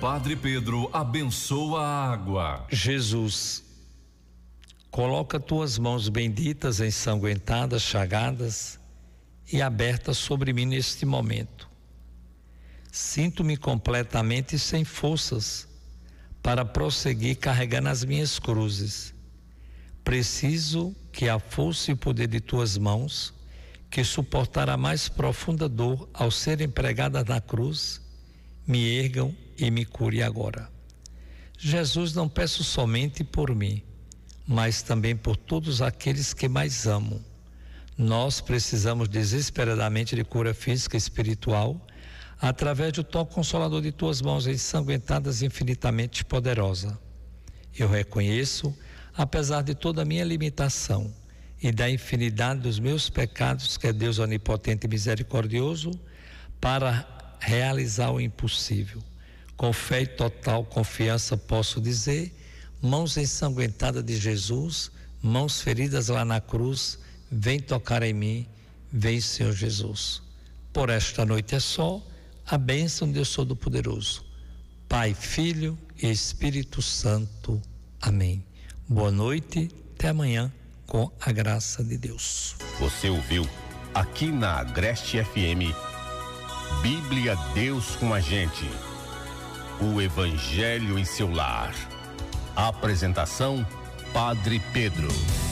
Padre Pedro abençoa a água. Jesus, coloca tuas mãos benditas, ensanguentadas, chagadas e abertas sobre mim neste momento. Sinto-me completamente sem forças para prosseguir carregando as minhas cruzes. Preciso que a força e o poder de tuas mãos, que suportar a mais profunda dor ao serem pregadas na cruz, me ergam e me cure agora. Jesus, não peço somente por mim, mas também por todos aqueles que mais amo. Nós precisamos desesperadamente de cura física e espiritual, através do toque consolador de tuas mãos ensanguentadas, infinitamente poderosa. Eu reconheço, apesar de toda a minha limitação e da infinidade dos meus pecados, que é Deus onipotente e misericordioso, para realizar o impossível. Com fé e total confiança posso dizer: mãos ensanguentadas de Jesus, mãos feridas lá na cruz, vem tocar em mim, vem, Senhor Jesus. Por esta noite é só a bênção de Deus Todo-Poderoso, Pai, Filho e Espírito Santo. Amém. Boa noite, até amanhã, com a graça de Deus. Você ouviu aqui na Agreste FM, Bíblia Deus com a gente, o Evangelho em seu lar. Apresentação, Padre Pedro.